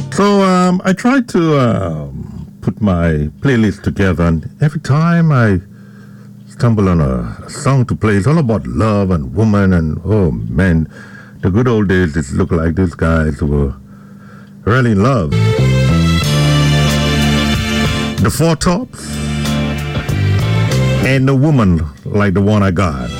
I tried to put my playlist together, and every time I stumble on a song to play, it's all about love and woman, and oh man, the good old days, it looked like these guys were really in love. The Four Tops and the woman like the one I got.